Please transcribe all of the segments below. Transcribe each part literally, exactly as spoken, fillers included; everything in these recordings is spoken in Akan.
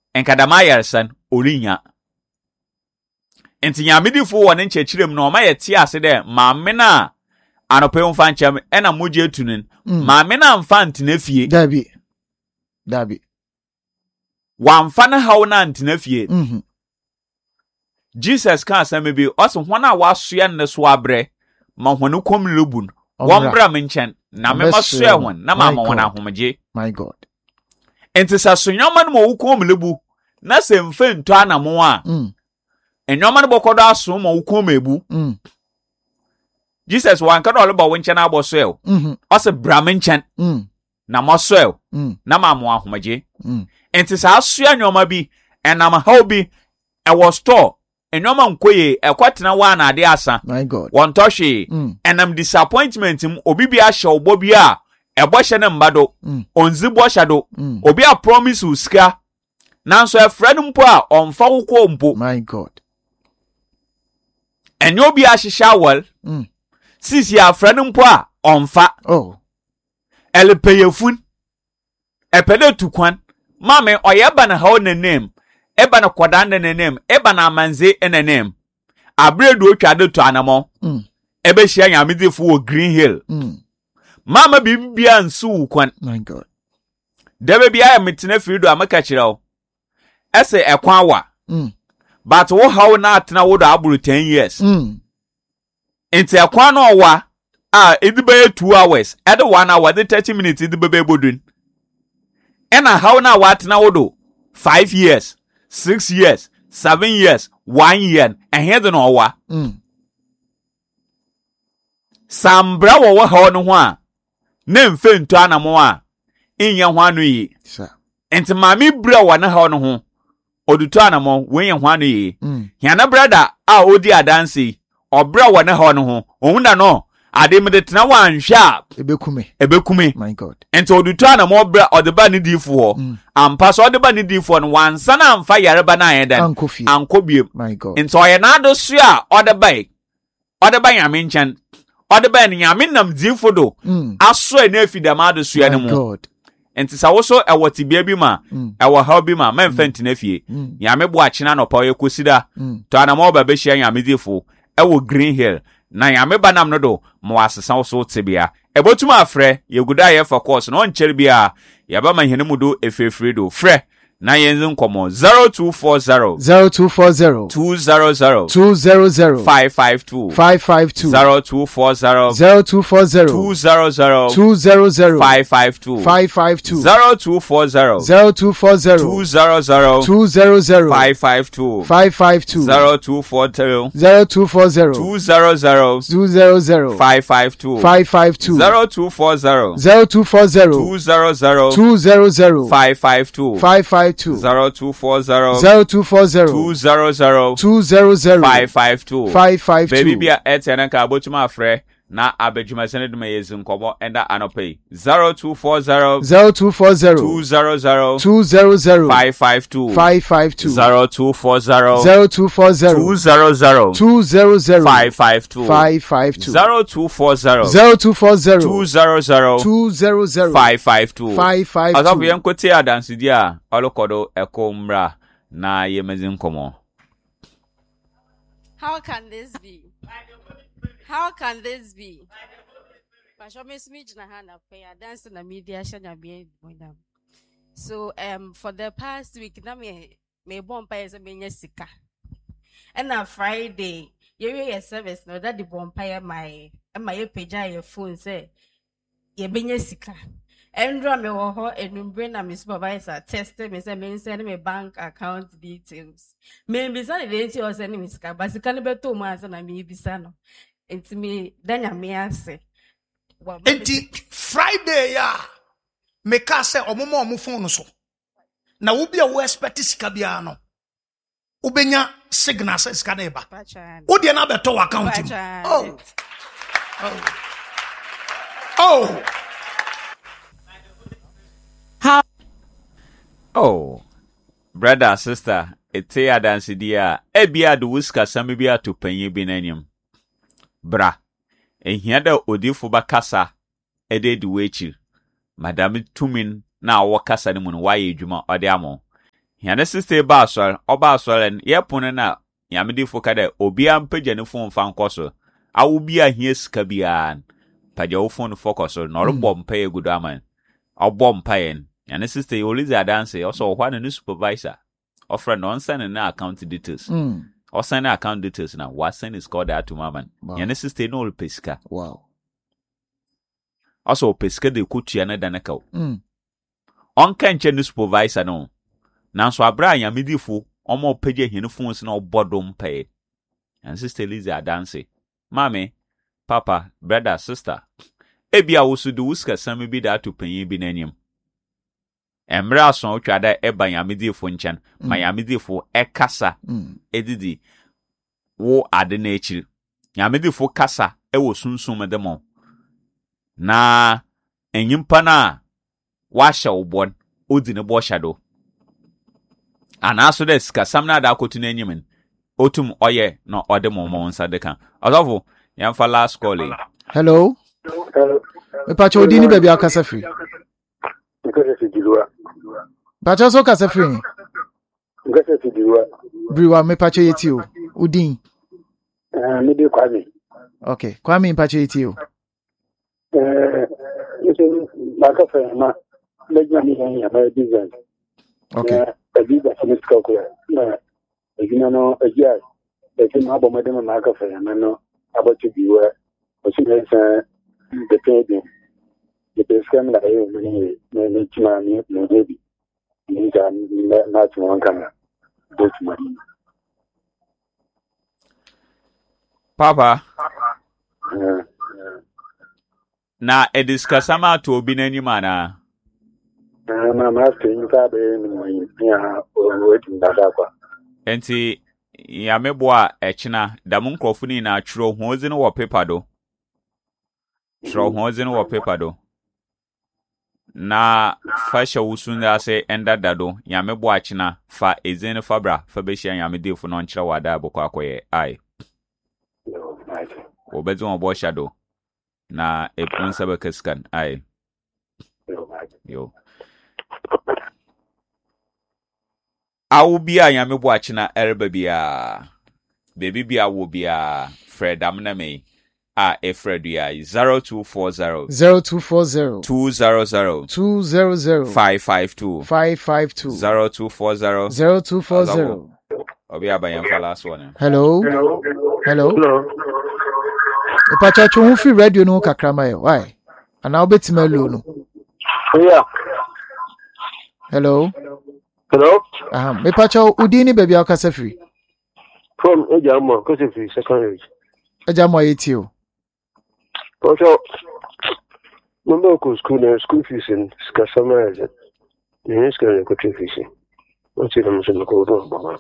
enkadama yarsan orinya enti nyamedifo wo ne nchechirem no ma yete ase de maame na anope mfa nchem ena moje tunin maame na mfa ntena fie dabi dabi wamfa na hawo na ntena fie mhm Jesus kan asem bi oso hwana wasoya ne so abre ma hwanu kom lebun wombra menchen na me masoya hon na ma ma hona homje my God enti sa sonyoma no wo kom lebu na se mfa nto anamo a mm enyoma no bokodo aso ma wo kom ebu mm Jesus wan ka do leba wo nchen abosoel mhm oso bra menchen mm na mosoel mm na ma mo ahomje mm enti sa asoya nyoma bi enam haw bi e wo store enyoma nkoye ekwatena wa na ade asa my God won tohwe mm enam disappointment m obi bi ahye obo bi a ebohye ne mbado mm onzibo shado mm obi a promise uska nanso efrenu mpo a onfa wokọ mpo my God enyo obi ahihya wal mm sisi afrenu mpo a onfa oh elepeyefun epede tukwan mame oyeba na hawo ne name eba na kodan ne name eba na amanze ne name abredu otwade to anamo mm ebe hia nyamedefo wo Green Hill mm mama bibia nsu kwan my God debe bia ya metena firido amaka kirewo ese ekwan wa mm but wo hawo na atena wo do aburu ten years mm enti ekwan no wa a edibe two hours ede one hour de thirty minutes edibe be bodun ena hawo na wa atena wo do five years six years seven years one year ehia de no wa mm sambra wo wo hawo no ho a ne mfe nto anamo a inya ho anu yi sir enti mami bra wo na hawo no ho oduto anamo wenye ho anu yi mm hiana brother a odi adansi obra wo na hawo no ho ohunda no ade me de tena wanhwa ebekume ebekume my God enti oduto anamo bra odeba ne difo ho mm ampa so odeba ne difo no wansa na amfa yareba na ayedan ankofie ankobiem my God enti oye na adosu a odeba odeba nyame nchan odeba ne nyame nam difo do mm aso na afidam adosu ya ne my mu God enti sa wo so ewo tibia bi ma mm ewo ha bi ma memfa ntina fie mm nyame bo akina no pa ye kosida mm to anamo ba be hia nyame difo ewo Green Hill na nyame banam no do mo asesa wo so tibia ebotuma afre ye guda ye for course no ncher bia ya ba ma hene mu do efefre do fre na yenzu nkomo zero two four zero zero two four zero two zero zero two zero zero five five two five five two zero two four zero zero two four zero two zero zero two zero zero five five two five five two zero two four zero zero two four zero two zero zero two zero zero five five two five five two zero two four zero zero two four zero two zero zero two zero zero five five two five five two zero two four zero zero two four zero two zero zero two zero zero five five two five five two zero two four zero zero two four zero two zero zero two zero zero five five two five five two baby bia etena ka abotuma afre na abejuma sene duma yezin kobo enda anope zero two four zero zero two four zero two zero zero two zero zero five five two five five two zero two four zero zero two four zero two zero zero two zero zero five five two five five two zero two four zero zero two four zero two zero zero two zero zero five five two five five azabu two. yenkote adansidi a olokodo ekomra na yemezin komo. How can this be? How can this be? So um for the past week na me me bompa is me sika. And on Friday, you your service no that the bompa my my page your phone say ye be sika. Andrew me wo ho enumbre na me supervisor tested me say me send me bank account details. Me be say the details or send me sika, but sika no beto mo answer na me bisa no. Enti me danya me ase. Enti Friday ya me ka say omomo omo phone so. Na wo bia wo expect sika bia no. Ubenya signal say sika na eba. Wo de na beto account him. Oh. Oh. Oh. How? Oh, brother, sister, ete adansi dia, ebia do wiska sami bia to penye binanyum. Bra, ehia da odifo ba kasa, ede di wechi. Madame tumin na awo kasa ni mu no waye edwuma ode amo. Yane sister basol, or basol, and yapon Yamidi Fokade, Obiam Pigeon phone fan cosso. I will be a here scabian. Pajo phone focus, nor a bomb pay a good aman. Or bomb paying. And this is the only dance, also one a new supervisor. Or friend on sending account details. Mm. Or send account details now. What send is called out to mamma. Wow. And this is the no pesca. Wow. Also pesca de Kuchiana Danako. Mm. On can't new supervisor no. Now so Abraham Midifu, or more page in phones no bottom pay. And sister Lizzie dancing. Mammy, papa, brother, sister. Ebia also do whisker some be that to pay binenium. Emra son chada eba yamidi funchan, my yamidi fu e kasa, edidi, wo ade na echi. Yamidi fu kasa, e wo sunsum demo. Na, enyimpa na, washa ubon, odi ne bo shadow. Anaso des kasam na da kotu na enyimen. Otum oye no ode mo mo nsa de kan. Osofo, yamfa last call. Hello. Hello. Me pacho odi ni baby akasa free. Nkasa si dilua. Pacho so kasa free. Nkasa si dilua. Briwa me pacho yeti o. Udin. Eh, me de Kwame. Okay, Kwame pacho yeti o. Eh, you maka fa ma legna mi yan ya ba business. Okay. Eh, business ni ska ko. Na, egina no egia. Eki ma bo mede ma maka fa ya no abatu biwa. O si na sa de pede. The prescription that I many many chimani no baby. Ni ga na to one camera. Both money. Papa, Eh, na e discussama to obi n'anim ana. eh, ma ma stay in ka be ni ya o wetin da da kwa. Enti ya mebo a echina da mun krofo ni na atwro hozi no wo paper do. Tro hozi no wo paper do. Na fasha usunda ase enda dado ya mebo achina fa ezene fabra fa be hia ya medefo no nkyere wada abokọ akoye ai. No, nice. Obezo obo shadow na epun sabakaskan ai. No, nice. Yo. Awu bia ya mebo achina erba bia. Baby bia wo bia Fred amna me. Ah, e Fred ya zero two four zero zero two four zero two zero zero two zero zero five five two five five two zero two four zero zero two four zero. Obi abayan for last one. Hello. Hello. Hello. Hello. Me pacho chu hu fi radio no kakrama yo. Why? Ana obetima lo no. Yeah. Hello. Hello. Aha, me pacho udi ni baby akasa free. From Ejamo, Kosefi Secondary. Eja mo yeti o. Also, my local school and school fees in Scasama is it? Yes, going to go to fishing. What's it? I'm going to go to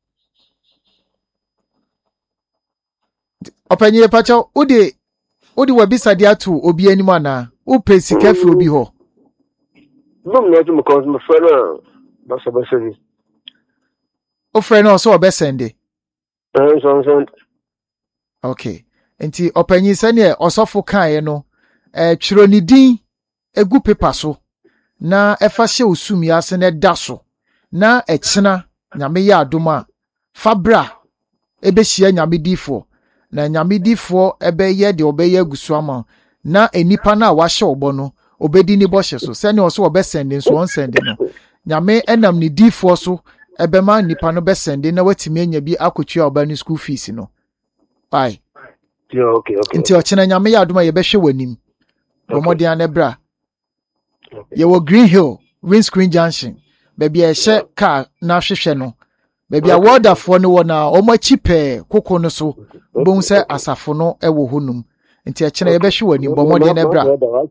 Openye pacho udi udi wabisa dia tu obi anim ana. U pe sika fi obi ho. No, not because my friend, that's about seven. O friend no so obesende. And so on. Okay. Enti opanyi sane osofo kan no eh twiro ni din egu paper so na efa hye osumi ase na da so na echina nyame ya adoma fabra ebehia nyame difo na nyame difo ebeye de obeye agusu ama na enipa na wa hye obo no obedi ni bo hye so sane oso obesende so on sende no nyame enam ni difo so ebema nipa no besende na watimi anya bi akotwa oba ni school fees no bye. Yeah, okay, okay. Nti ochena nyame ya adoma ye behwe wanim. Bomodi anebra. Ye wo Green Hill, Windscreen Junction. Baby e hye car na hwehwe no. Baby a wonderful no na omachi pe koko no so. Bon se asafo no e wo honum. Nti echena ye behwe wanim bomodi anebra.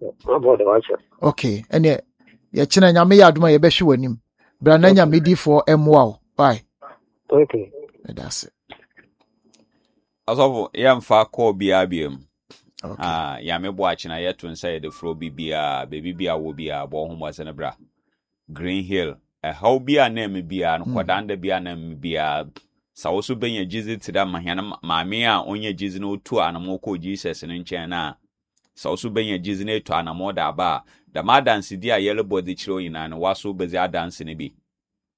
Okay, ene ye chena nyame ya adoma ye behwe wanim. Bra na nyame difo emwa o. Bye. Okay. That's it. Asofo yamfa call bia biem. Okay. Ah, ya mebo achina yetu nsa de fro bibia, baby bia wo bia bo ho mo se bra. Green Hill, a how bia name bia no kwadanda bia name bia. Sa wo so benya jizi tida mahana maame a onye jizi no tu anamo ko Jesus no nchen na. Sa wo so benya jizi no tu anamo da ba. Da ma dance dia yellow body chiro ina no waso bezi dance ne bi.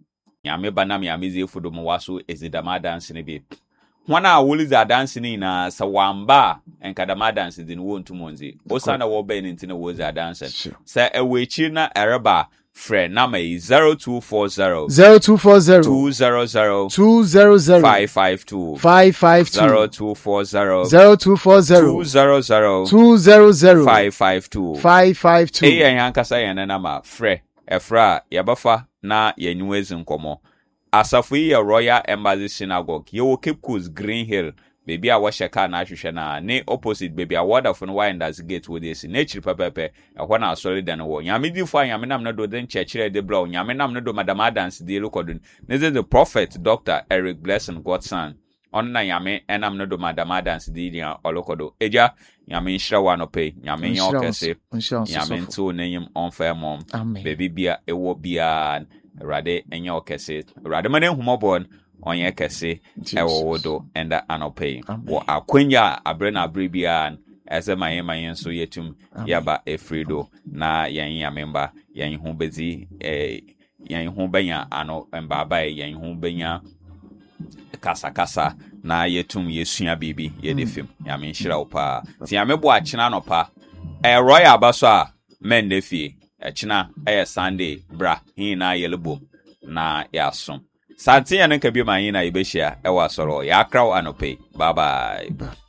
nyame ba na me amezi efudo mo waso ezidama dance ne bi wana woli za dance ni na sa wamba enkadama dance din wontu monzi osana wo be ni ntina wo za dance sa ewechi na ereba frɛ number is zero two four zero zero two four zero two zero zero two zero zero five five two five five two zero two four zero zero two four zero two zero zero two zero zero five five two five five two. Eyi yan kasa yan na ma frɛ efra yabafa na yenyuwezi nkomo asafo yi Royal Embassy Synagogue yewo Cape Coast Green Hill baby a washe ka na ahwehwe na ne opposite baby a wonderful no wine das gate wo dey si nature pepepe ehwo na solid den wo nyame di fo nyame nam na do den chechire de blow nyame nam na do madam dance dey recording this is the prophet Doctor Eric Blessing Godson on na nyame enam na do madam dance dey dia olokodo eja nyame nhira wa no pay nyame nya okese nyame nto nanyim on fair mom baby bia ewo bia rade enya okese rade mane humobon onye kese ewo wodo enda anopay wo akwenya abre na abre bia ese maye maye so yetum yaba efrido na yan ya member yan hu bezi eh yan hu benya ano mbaba yan hu benya kasa kasa na yetum yesua bibi ye defim ya me nhira opa ti ya mebo akina no pa eh Royal abaso a men defie akina eh Sunday bra hin na yelebom na yasom Santi ya nka bi ma yin na ibeshia ewa soro ya kraw anope bye bye.